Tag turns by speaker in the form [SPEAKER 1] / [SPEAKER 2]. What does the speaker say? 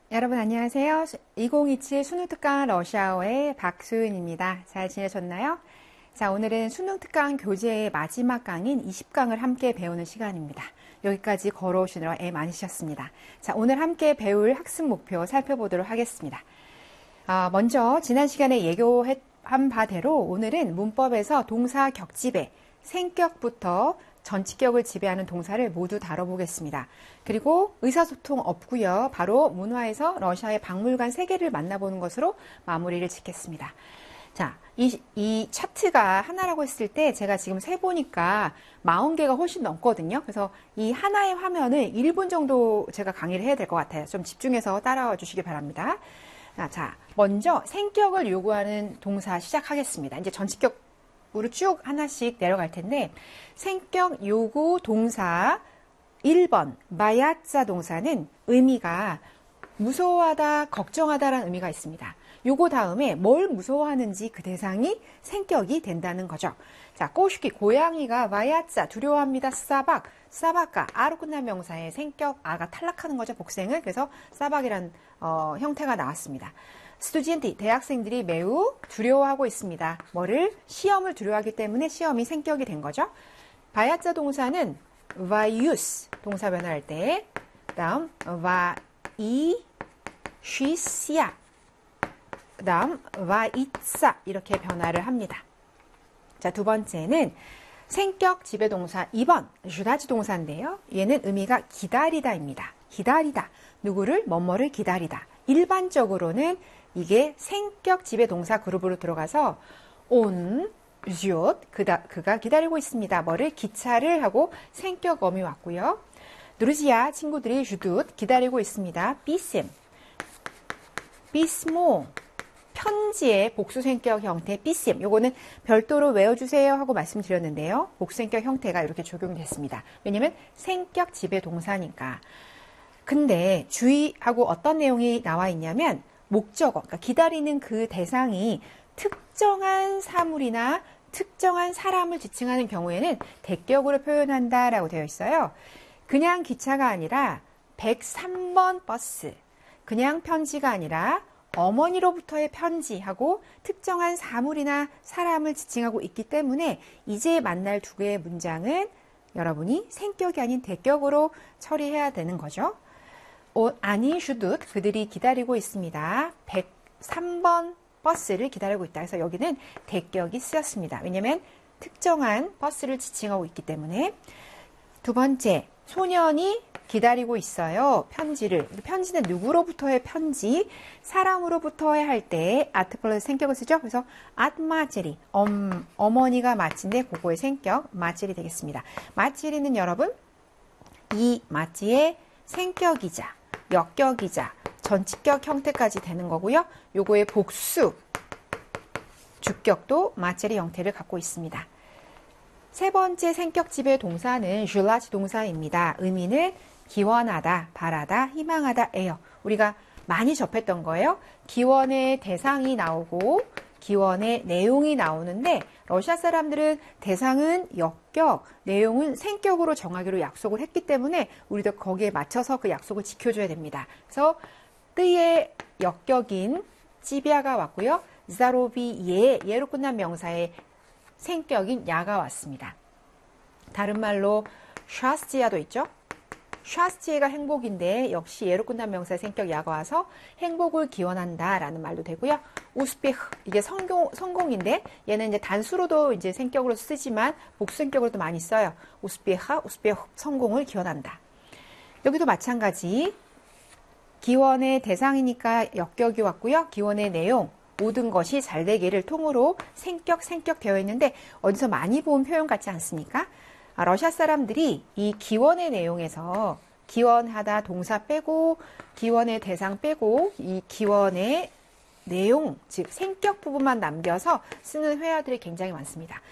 [SPEAKER 1] 여러분 안녕하세요. 2027 수능특강 러시아어의 박수은입니다. 잘 지내셨나요? 자, 오늘은 수능특강 교재의 마지막 강인 20강을 함께 배우는 시간입니다. 여기까지 걸어오시느라 애 많으셨습니다. 자, 오늘 함께 배울 학습 목표 살펴보도록 하겠습니다. 먼저 지난 시간에 예고한 바대로 오늘은 문법에서 동사 격집의 생격부터 전치격을 지배하는 동사를 모두 다뤄보겠습니다. 그리고 의사소통 없고요. 바로 문화에서 러시아의 박물관 3개를 만나보는 것으로 마무리를 짓겠습니다. 자, 이 차트가 하나라고 했을 때 제가 지금 세보니까 40개가 훨씬 넘거든요. 그래서 이 하나의 화면을 1분 정도 제가 강의를 해야 될 것 같아요. 좀 집중해서 따라와 주시기 바랍니다. 자, 먼저 생격을 요구하는 동사 시작하겠습니다. 이제 전치격 으로 쭉 하나씩 내려갈 텐데 생격 요구 동사 1번 마야짜 동사는 의미가 무서워하다, 걱정하다라는 의미가 있습니다. 요거 다음에 뭘 무서워하는지 그 대상이 생격이 된다는 거죠. 자, 꼬슈키 고양이가 마야짜 두려워합니다. 싸박가 아로 끝난 명사의 생격 아가 탈락하는 거죠. 복생을. 그래서 싸박이라는 형태가 나왔습니다. 스튜디엔트, 대학생들이 매우 두려워하고 있습니다. 뭐를? 시험을 두려워하기 때문에 시험이 생격이 된 거죠. 바야짜 동사는 바이우스 동사 변화할 때, 다음 바이쉬시아, 다음 바이ца 이렇게 변화를 합니다. 자, 두 번째는 생격 지배동사 2번 주다지 동사인데요. 얘는 의미가 기다리다입니다. 기다리다. 누구를? 뭐뭐를 기다리다. 일반적으로는 이게 생격 지배동사 그룹으로 들어가서 on, ждет, 그가 기다리고 있습니다. 뭐를? 기차를 하고 생격 어미 왔고요. друзья, 친구들이 ждут, 기다리고 있습니다. письмо, 편지의 복수생격 형태 писем. 요거는 별도로 외워주세요 하고 말씀드렸는데요. 복수생격 형태가 이렇게 적용됐습니다. 왜냐면 생격 지배동사니까. 근데 주의하고 어떤 내용이 나와 있냐면 목적어, 그러니까 기다리는 그 대상이 특정한 사물이나 특정한 사람을 지칭하는 경우에는 대격으로 표현한다라고 되어 있어요. 그냥 기차가 아니라 103번 버스, 그냥 편지가 아니라 어머니로부터의 편지하고 특정한 사물이나 사람을 지칭하고 있기 때문에 이제 만날 두 개의 문장은 여러분이 생격이 아닌 대격으로 처리해야 되는 거죠. 아니 슈둠 그들이 기다리고 있습니다. 103번 버스를 기다리고 있다. 그래서 여기는 대격이 쓰였습니다. 왜냐하면 특정한 버스를 지칭하고 있기 때문에. 두 번째, 소년이 기다리고 있어요. 편지를. 편지는 누구로부터의 편지? 사람으로부터의 할 때 아트플러스 생격을 쓰죠. 그래서 앗마체리, 어머니가 마치인데 그거의 생격 마체리 되겠습니다. 마체리는 여러분 이 마치의 생격이자 역격이자 전치격 형태까지 되는 거고요. 요거의 복수, 주격도 마체리 형태를 갖고 있습니다. 세 번째 생격 지배 동사는 ዥ라지 동사입니다. 의미는 기원하다, 바라다, 희망하다예요. 우리가 많이 접했던 거예요. 기원의 대상이 나오고 기원의 내용이 나오는데 러시아 사람들은 대상은 역격, 내용은 생격으로 정하기로 약속을 했기 때문에 우리도 거기에 맞춰서 그 약속을 지켜줘야 됩니다. 그래서 뜨의 역격인 찌비아가 왔고요. 자로비 예로 끝난 명사의 생격인 야가 왔습니다. 다른 말로 샤스지아도 있죠. 샤스지에가 행복인데 역시 예로 끝난 명사의 생격 야가 와서 행복을 기원한다 라는 말도 되고요. 우스페흐 이게 성공인데 얘는 이제 단수로도 이제 생격으로 쓰지만 복수생격으로도 많이 써요. 우스페흐 성공을 기원한다. 여기도 마찬가지 기원의 대상이니까 역격이 왔고요. 기원의 내용 모든 것이 잘 되기를 통으로 생격 되어 있는데 어디서 많이 본 표현 같지 않습니까? 러시아 사람들이 이 기원의 내용에서 기원하다 동사 빼고 기원의 대상 빼고 이 기원의 내용, 즉 생격 부분만 남겨서 쓰는 회화들이 굉장히 많습니다.